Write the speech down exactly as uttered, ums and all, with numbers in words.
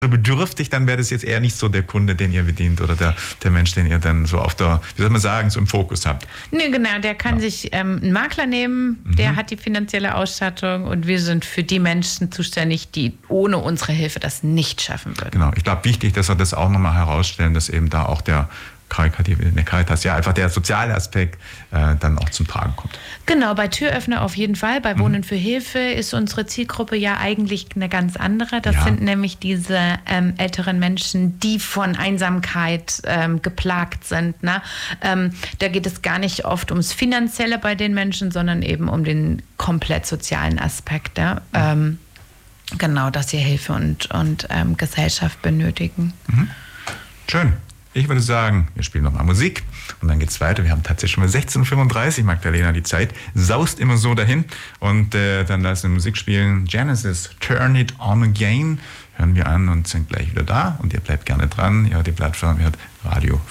bedürftig, dann wäre das jetzt eher nicht so der Kunde, den ihr bedient oder der, der Mensch, den ihr dann so auf der, wie soll man sagen, so im Fokus habt. Nee, genau, der kann ja. sich ähm, einen Makler nehmen, der mhm. hat die finanzielle Ausstattung und wir sind für die Menschen zuständig, die ohne unsere Hilfe das nicht schaffen würden. Genau, ich glaube, wichtig, dass wir das auch nochmal herausstellen, dass eben da auch der Caritas, ja, einfach der soziale Aspekt äh, dann auch zum Tragen kommt. Genau, bei Türöffner auf jeden Fall. Bei Wohnen mhm. für Hilfe ist unsere Zielgruppe ja eigentlich eine ganz andere. Das ja. sind nämlich diese ähm, älteren Menschen, die von Einsamkeit ähm, geplagt sind. Ne? Ähm, da geht es gar nicht oft ums Finanzielle bei den Menschen, sondern eben um den komplett sozialen Aspekt. Ja? Mhm. Ähm, genau, dass sie Hilfe und, und ähm, Gesellschaft benötigen. Mhm. Schön. Ich würde sagen, wir spielen nochmal Musik und dann geht's weiter. Wir haben tatsächlich schon mal sechzehn Uhr fünfunddreißig, Magdalena, die Zeit saust immer so dahin. Und äh, dann lassen wir Musik spielen. Genesis, Turn It On Again, hören wir an und sind gleich wieder da. Und ihr bleibt gerne dran. Ja, die Plattform hört Radio